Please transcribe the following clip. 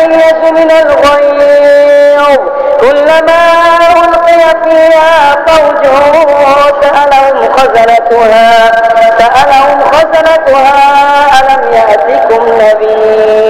ييأس من الغيظ كلما ألقي فيها فوج سألهم خزنتها ألم يأتكم نذير